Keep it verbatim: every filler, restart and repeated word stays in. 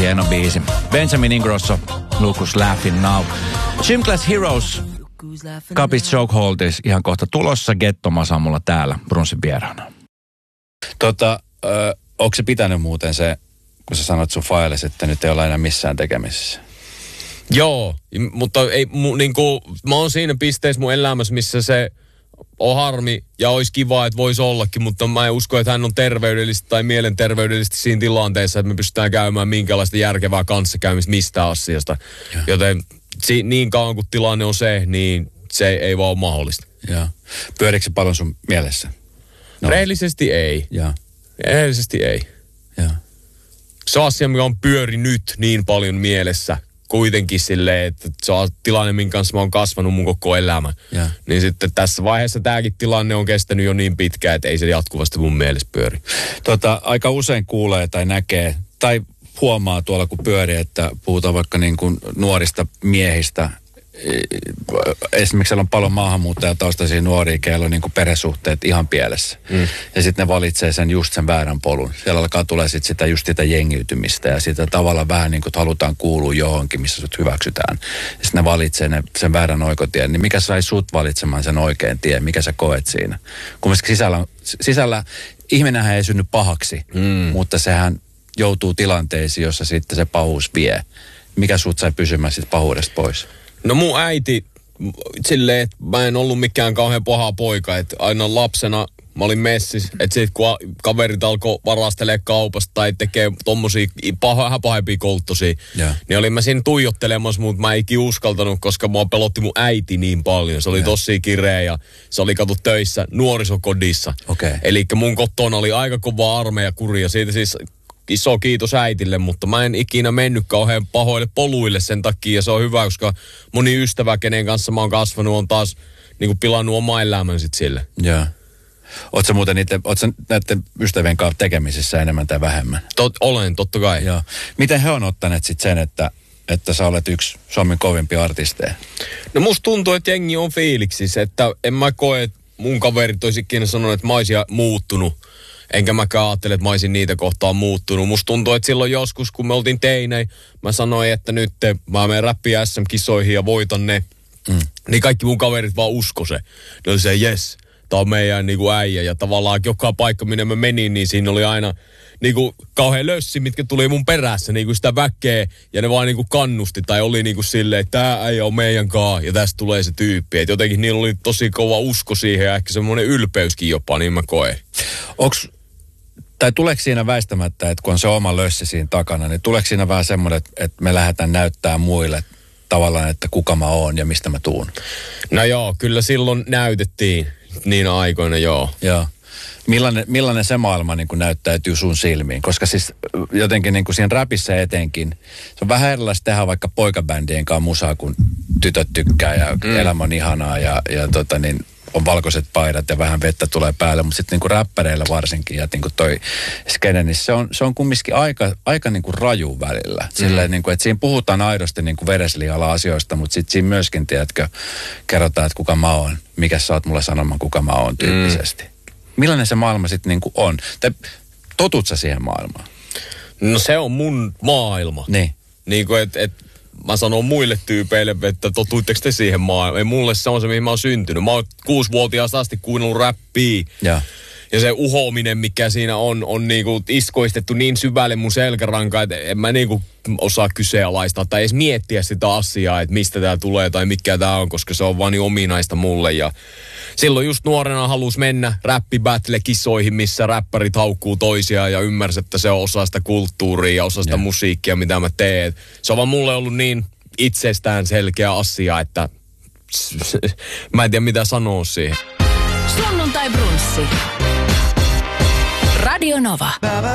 hieno biisi. Benjamin Ingrosso, Lucas Laughin Now. Gym Class Heroes, Kapit Chokeholders ihan kohta tulossa. Gettomasa mulla täällä Brunssin vieraana. Tota, ö, onko se pitänyt muuten se, kun sä sanot sun files, että nyt ei olla enää missään tekemisissä? Joo, mutta ei, mu, niinku, mä oon siinä pisteessä mun elämässä, missä se on harmi ja olisi kiva, että voisi ollakin, mutta mä en usko, että hän on terveydellisesti tai mielenterveydellisesti siinä tilanteessa, että me pystytään käymään minkälaista järkevää kanssakäymistä mistä asiasta. Ja. Joten si, niin kauan kuin tilanne on se, niin se ei vaan ole mahdollista. Joo. Pyöriikö se paljon sun mielessä? No. Rehellisesti ei. Joo. Rehellisesti ei. Joo. Se on asia, mikä on pyörinyt niin paljon mielessä, kuitenkin silleen, että se on tilanne, minkä kanssa mä oon kasvanut mun koko elämä. Ja. Niin sitten tässä vaiheessa tääkin tilanne on kestänyt jo niin pitkään, että ei se jatkuvasti mun mielessä pyöri. Tota, aika usein kuulee tai näkee, tai huomaa tuolla kun pyörii, että puhutaan vaikka niin kuin nuorista miehistä. Esimerkiksi siellä on paljon maahanmuuttajataustaisia nuoria, keillä on niin kuin perhesuhteet ihan pielessä. Mm. Ja sitten ne valitsee sen just sen väärän polun. Siellä alkaa tulee sit sitä just sitä jengiytymistä ja sitä tavalla vähän niin kuin halutaan kuulua johonkin, missä sut hyväksytään. Ja sitten ne valitsee ne, sen väärän oikotien. Niin mikä sai sut valitsemaan sen oikean tien? Mikä sä koet siinä? Kun sisällä, sisällä ihminenhän ei synny pahaksi, mm. mutta sehän joutuu tilanteisiin, jossa sitten se pahuus vie. Mikä sut sai pysymään siitä pahuudesta pois? No mun äiti, silleen, että mä en ollut mikään kauhean paha poika, että aina lapsena mä olin messissä, että sit kun kaverit alkoi varastelee kaupasta tai tekee tommosia paha, vähän pahempia kouluttosia, yeah. niin olin mä siinä tuijottelemassa, mutta mä eikin uskaltanut, koska mua pelotti mun äiti niin paljon. Se oli yeah. tosi kireä ja se oli katu töissä nuorisokodissa. Okay. Eli mun kotona oli aika kova armeija kuri ja siitä siis iso kiitos äitille, mutta mä en ikinä mennyt kauhean pahoille poluille sen takia ja se on hyvä, koska moni ystävä, kenen kanssa mä oon kasvanut, on taas niinku pilannut omaa elämän sit sille. Joo. Oot sä muuten niitä, oot sä näiden ystävien kanssa tekemisissä enemmän tai vähemmän? Tot, olen, totta kai. Joo. Miten he on ottaneet sit sen, että, että sä olet yksi Suomen kovimpia artisteja? No musta tuntuu, että jengi on fiiliksissä, että en mä koe, että mun kaverit olisi ikinä sanonut, että mä olisin muuttunut. Enkä mäkään ajattele, että mä olisin niitä kohtaan muuttunut. Musta tuntuu, että silloin joskus, kun me oltiin teinei, mä sanoin, että nyt mä menen räppi S M-kisoihin ja voitan ne. Mm. Niin kaikki mun kaverit vaan usko se. Ne oli se, jes, tää on meidän niinku äijä. Ja tavallaan joka paikka, minne mä menin, niin siinä oli aina niinku kauhean lössi, mitkä tuli mun perässä, niinku sitä väkeä. Ja ne vaan niinku kannusti tai oli niinku silleen, että tää äijä on meidän kaa ja tästä tulee se tyyppi. Et jotenkin niillä oli tosi kova usko siihen ja ehkä semmoinen ylpeyskin jopa, niin mä koen. Onks Tai tuleeko siinä väistämättä, että kun on se oma lössi siinä takana, niin tuleeko siinä vähän semmoinen, että, että me lähdetään näyttää muille tavallaan, että kuka mä oon ja mistä mä tuun? No joo, kyllä silloin näytettiin niin aikoina, joo. Joo. Millainen, millainen se maailma niin kuin näyttäytyy sun silmiin? Koska siis jotenkin niin kuin siinä räpissä etenkin, se on vähän erilaista tehdä vaikka poikabändien kanssa musaa, kun tytöt tykkää ja mm. elämä on ihanaa ja, ja tota niin, on valkoiset paidat ja vähän vettä tulee päälle, mutta sitten niinku räppäreillä varsinkin ja niinku toi skene, niin se on, se on kumminkin aika, aika niinku raju välillä. Silleen mm. niinku, että siinä puhutaan aidosti niinku veresliala asioista, mutta sitten siinä myöskin, tiedätkö, kerrotaan, että kuka mä oon, mikä sä oot mulle sanomaan, kuka mä oon tyyppisesti. Mm. Millainen se maailma sitten niinku on? Tai totut sä siihen maailmaan? No se on mun maailma. Niin. Niin kuin, että et, mä sanon muille tyypeille, että totuitteko te siihen maailmaan. Ei mulle se on se, mihin mä oon syntynyt. Mä oon kuusivuotiaasta asti kuunnellut räppiä. Ja. Ja se uhoaminen, mikä siinä on, on niinku iskoistettu niin syvälle mun selkärankaan, että en mä niinku osaa kyseenalaistaa tai edes miettiä sitä asiaa, että mistä tää tulee tai mikä tää on, koska se on vaan niin ominaista mulle. Ja silloin just nuorena halus mennä räppi-battle-kisoihin, missä räppärit haukkuu toisiaan ja ymmärsi, että se on osa sitä kulttuuria ja osa sitä ja. musiikkia, mitä mä teen. Se on vaan mulle ollut niin itsestään selkeä asia, että mä en tiedä mitä sanoa siihen. Sunnuntai brunssi. Radio Nova.